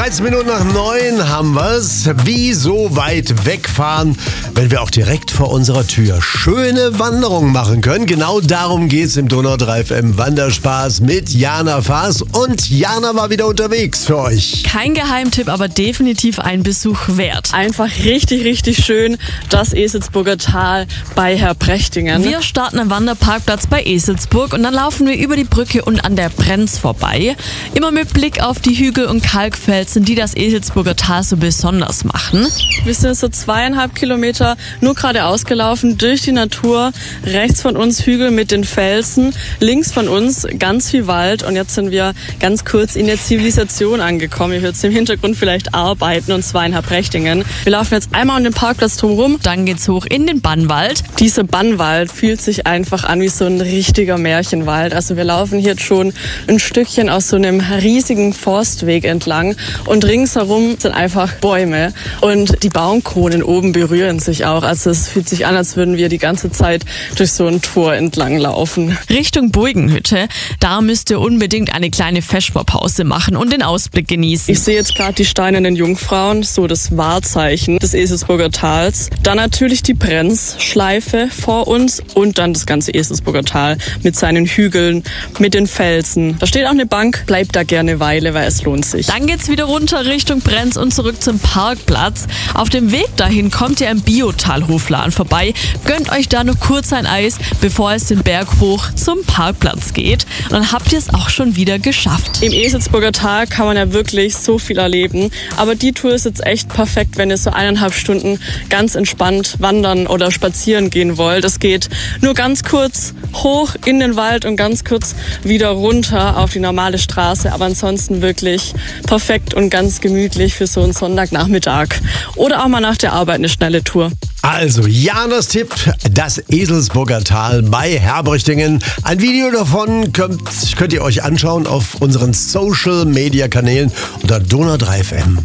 13 Minuten nach 9 haben wir's. Wie so weit wegfahren, wenn wir auch direkt vor unserer Tür schöne Wanderungen machen können? Genau darum geht's im Donau 3 FM Wanderspaß mit Jana Faas. Und Jana war wieder unterwegs für euch. Kein Geheimtipp, aber definitiv ein Besuch wert. Einfach richtig, richtig schön, das Eselsburger Tal bei Herbrechtingen. Wir starten am Wanderparkplatz bei Eselsburg und dann laufen wir über die Brücke und an der Brenz vorbei. Immer mit Blick auf die Hügel und Kalkfelsen, die das Eselsburger Tal so besonders machen. Wir sind so 2,5 Kilometer nur geradeaus gelaufen durch die Natur. Rechts von uns Hügel mit den Felsen, links von uns ganz viel Wald und jetzt sind wir ganz kurz in der Zivilisation angekommen. Ihr hört es im Hintergrund vielleicht arbeiten und zwar in Herbrechtingen. Wir laufen jetzt einmal um den Parkplatz drumherum. Dann geht's hoch in den Bannwald. Dieser Bannwald fühlt sich einfach an wie so ein richtiger Märchenwald. Also wir laufen hier jetzt schon ein Stückchen aus so einem riesigen Forstweg entlang und ringsherum sind einfach Bäume und die Baumkronen oben berühren sich auch. Also es fühlt sich an, als würden wir die ganze Zeit durch so ein Tor entlang laufen. Richtung Burgenhütte, da müsst ihr unbedingt eine kleine Vesperpause machen und den Ausblick genießen. Ich sehe jetzt gerade die steinernen Jungfrauen, so das Wahrzeichen des Eselsburger Tals. Dann natürlich die Brenzschleife vor uns und dann das ganze Eselsburger Tal mit seinen Hügeln, mit den Felsen. Da steht auch eine Bank, bleibt da gerne eine Weile, weil es lohnt sich. Dann geht's wieder runter Richtung Brenz und zurück zum Parkplatz. Auf dem Weg dahin kommt ihr am Biotalhofladen vorbei. Gönnt euch da nur kurz ein Eis, bevor es den Berg hoch zum Parkplatz geht. Und dann habt ihr es auch schon wieder geschafft. Im Eselsburger Tal kann man ja wirklich so viel erleben. Aber die Tour ist jetzt echt perfekt, wenn ihr so 1,5 Stunden ganz entspannt wandern oder spazieren gehen wollt. Es geht nur ganz kurz hoch in den Wald und ganz kurz wieder runter auf die normale Straße. Aber ansonsten wirklich perfekt und ganz gemütlich für so einen Sonntagnachmittag. Oder auch mal nach der Arbeit eine schnelle Tour. Also Janas Tipp, das Eselsburger Tal bei Herbrechtingen. Ein Video davon könnt ihr euch anschauen auf unseren Social-Media-Kanälen unter Donau 3 FM.